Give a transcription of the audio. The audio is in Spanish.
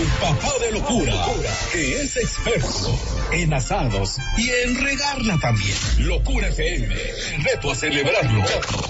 papá de locura, que es experto en asados y en regarla también. Locura FM, reto a celebrarlo.